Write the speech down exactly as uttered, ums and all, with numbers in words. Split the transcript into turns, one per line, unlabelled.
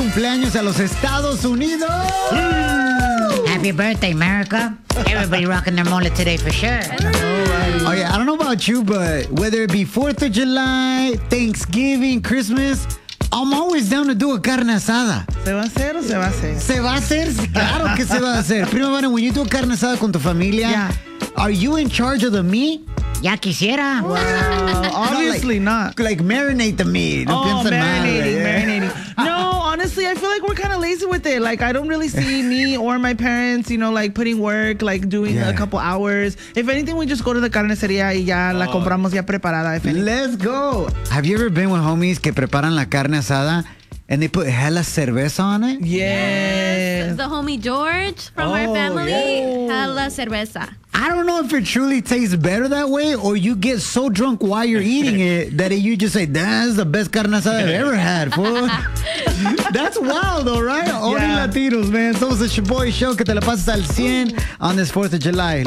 cumpleaños a los Estados Unidos.
Happy birthday, America. Everybody rocking their mole today for sure.
Oh, yeah, I don't know about you, but whether it be fourth of July, Thanksgiving, Christmas, I'm always down to do a carne asada.
¿Se va a hacer o se va a hacer?
¿Se va a hacer? Claro que se va a hacer. Prima Vane, when you do a carne asada con tu familia,
Yeah.
are you in charge of the meat?
Ya quisiera.
Wow, obviously not.
Like marinate the meat. No
Oh,
piensa en nada,
marinating,
yeah.
marinating. No, honestly, I feel like we're kind of lazy with it. Like, I don't really see me or my parents, you know, like putting work, like doing
Yeah.
a couple hours. If anything, we just go to the carnicería y ya la compramos ya preparada. If anything.
Let's go. Have you ever been with homies que preparan la carne asada and they put hella cerveza on it?
Yes.
The homie George from our
Oh,
family,
yeah.
hella cerveza.
I don't know if it truly tastes better that way or you get so drunk while you're eating it that you just say, that's the best carne asada I've ever had, fool. That's wild, though, right? Only
Yeah.
Latinos, man. Somos el Shaboy Show, que te la pasas al cien on this fourth of July.